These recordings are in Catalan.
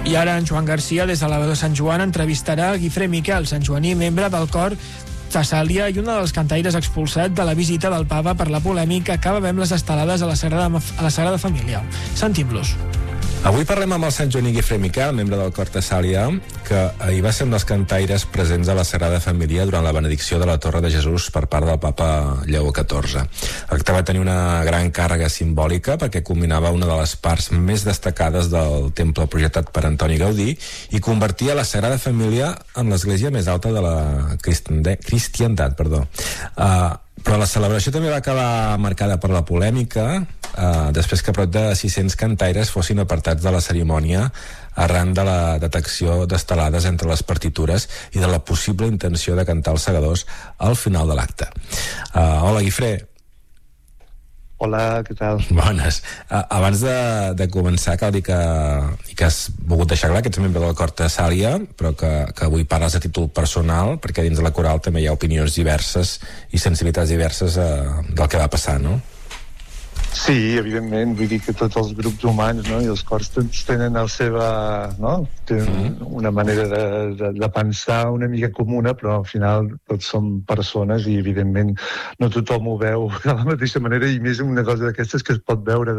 I ara en Joan Garcia, des de la veu de Sant Joan, entrevistarà a Guifré Miquel, santjoaní, membre del cor Tessàlia i un dels cantaires expulsat de la visita del papa per la polèmica que va haver amb les estelades a la Sagrada Família. Sentim-los. Avui parlem amb el santjoaní Guifré Miquel, membre del cor Tessàlia, que ahir va ser un dels cantaires presents a la Sagrada Família durant la benedicció de la Torre de Jesús per part del papa Lleó XIV. L'acte va tenir una gran càrrega simbòlica perquè combinava una de les parts més destacades del temple projectat per Antoni Gaudí i convertia la Sagrada Família en l'església més alta de la cristiandat. Però la celebració també va acabar marcada per la polèmica després que prop de 600 cantaires fossin apartats de la cerimònia arran de la detecció d'estelades entre les partitures i de la possible intenció de cantar els segadors al final de l'acte. Hola, Guifré. Hola, què tal? Bones. Abans de començar, cal dir que has volgut deixar clar que ets membre del cor Tessàlia, però que avui parles a títol personal, perquè dins de la coral també hi ha opinions diverses i sensibilitats diverses del que va passar, no? Sí, evidentment, vull dir que tots els grups humans, no, i els cors tenen la seva, no? Tenen una manera de pensar una mica comuna, però al final tots som persones i evidentment no tothom ho veu de la mateixa manera, i més una cosa d'aquestes que es pot veure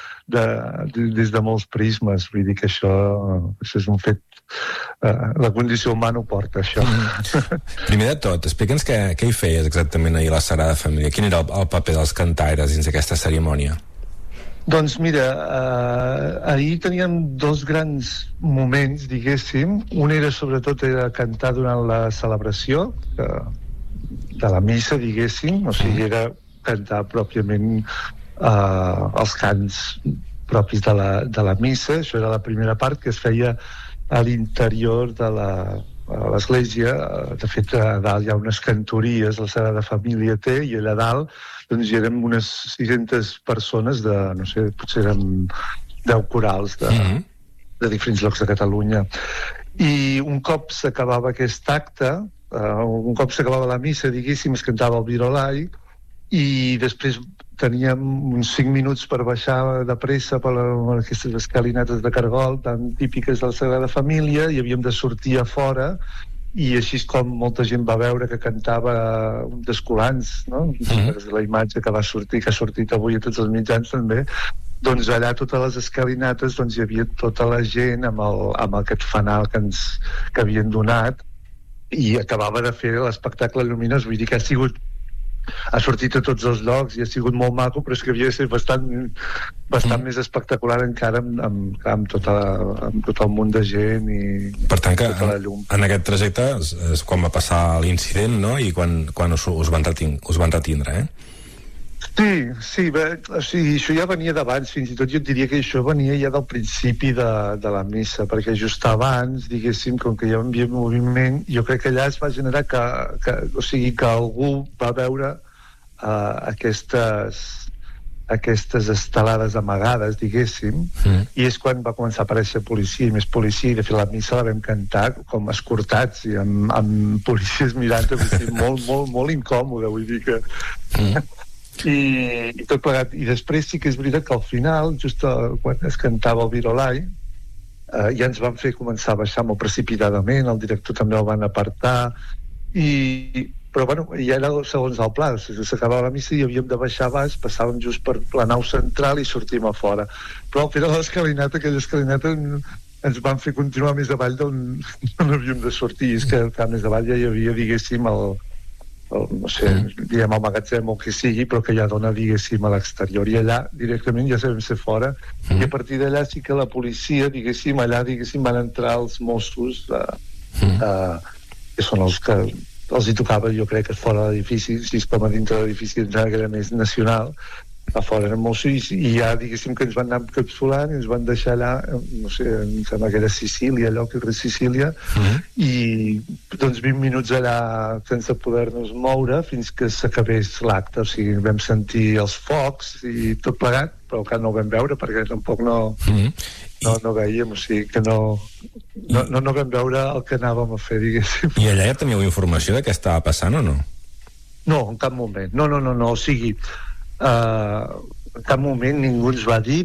des de molts prismes. Vull dir que això és un fet, la condició humana ho porta, això. Primer de tot, explica'ns què hi feies exactament ahir a la Sagrada Família. Quin era el paper dels cantaires dins d'aquesta cerimònia? Doncs mira, ahir teníem dos grans moments, diguéssim. Un era sobretot cantar durant la celebració de la missa, diguéssim, o sigui, era cantar pròpiament els cants propis de la missa. Això era la primera part, que es feia a l'interior de l'església. De fet, a dalt hi ha unes cantories, la Sagrada Família té, i allà dalt doncs hi érem unes 600 persones de, no sé, potser eren 10 corals de diferents llocs de Catalunya. I un cop s'acabava aquest acte, un cop s'acabava la missa, diguéssim, es cantava el Virolai, i després teníem uns 5 minuts per baixar de pressa per aquestes escalinates de cargol tan típiques de la Sagrada Família, i havíem de sortir a fora, i així és com molta gent va veure que cantava un d'Escolans, no? La imatge que va sortir, que ha sortit avui a tots els mitjans també, doncs allà a totes les escalinates doncs hi havia tota la gent amb aquest fanal que havien donat, i acabava de fer l'espectacle lluminós. Vull dir que ha sortit a tots els llocs i ha sigut molt maco, però és que havia de ser bastant més espectacular encara amb tot el munt de gent i per tant que tota la llum. En aquest trajecte és quan va passar l'incident, no? I quan us van retindre, Sí, o sigui, això ja venia d'abans, fins i tot jo et diria que això venia ja del principi de la missa, perquè just abans, diguéssim, com que hi havia moviment, jo crec que allà es va generar que algú va veure aquestes estelades amagades, diguéssim, i és quan va començar a aparèixer policia, i més policia, i de fet la missa la vam cantar com escortats i amb policies mirant, molt, molt, molt incòmode, vull dir que... I tot plegat. I després sí que és veritat que al final, just quan es cantava el Virolai, ja ens van fer començar a baixar molt precipitadament, el director també el van apartar, però bueno, ja era segons el pla, s'acabava la missa i havíem de baixar baix, passàvem just per la nau central i sortim a fora, però al final de l'escalinata, aquella escalinata ens van fer continuar més avall d'on havíem de sortir, i és que més avall ja hi havia, diguéssim, no sé, diguem el magatzem o que sigui, però que ja dona, diguéssim, a l'exterior, i allà directament ja sabem ser fora, i a partir d'allà sí que la policia, diguéssim, allà, diguéssim, van entrar els Mossos, que són els que els hi tocava, jo crec que fora de l'edifici, si és com a dintre de l'edifici que era més nacional, a fora eren Mossos, i ja, diguéssim, que ens van anar encapsulant i ens van deixar allà, no sé, em sembla que era Sicília, allò que era Sicília, i doncs 20 minuts allà sense poder-nos moure fins que s'acabés l'acte. O sigui, vam sentir els focs i tot plegat, però que no ho vam veure perquè tampoc no veiem, o sigui que no vam veure el que anàvem a fer, diguéssim. I allà ja teníeu informació de què estava passant o no? No, en cap moment. No, o sigui, en cap moment ningú ens va dir,